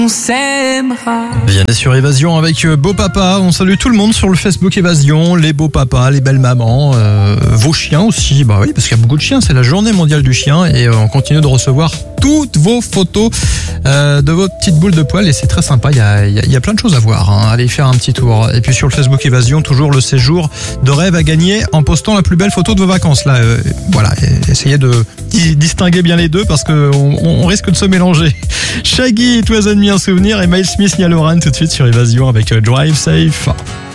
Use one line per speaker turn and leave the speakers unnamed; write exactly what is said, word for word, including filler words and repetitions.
On s'aimera.
Vianney sur Évasion avec Beau Papa. On salue tout le monde sur le Facebook Évasion, les beaux papas, les belles mamans, euh, vos chiens aussi. Bah oui, parce qu'il y a beaucoup de chiens. C'est la journée mondiale du chien et on continue de recevoir toutes vos photos euh, de vos petites boules de poils et c'est très sympa. Il y a, il y a, il y a plein de choses à voir. Hein. Allez faire un petit tour. Et puis sur le Facebook Évasion, toujours le séjour de rêve à gagner en postant la plus belle photo de vos vacances. Là, euh, voilà, essayez de distinguer bien les deux parce qu'on on risque de se mélanger. Shaggy, It Was Me, un souvenir, et Miles Smith, Nia Loran tout de suite sur Évasion avec Drive Safe.